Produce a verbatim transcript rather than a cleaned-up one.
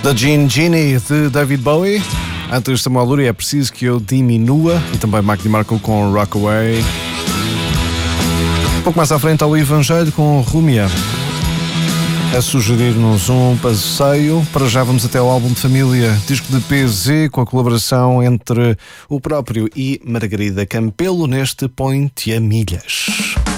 Da Jean Genie de David Bowie. Antes de Maluri, É Preciso Que Eu Diminua. E também Mark DiMarco com Rockaway. Um pouco mais à frente ao Evangelho com Rumia, a sugerir-nos um passeio. Para já vamos até ao álbum de família, disco de P Z, com a colaboração entre o próprio e Margarida Campelo neste Põe-te a Milhas.